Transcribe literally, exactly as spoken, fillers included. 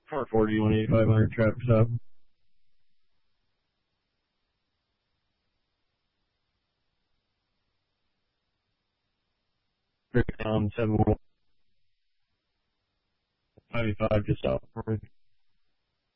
four forty, one eighty-five hundred traffic stop. Um, seven one five five just out for me.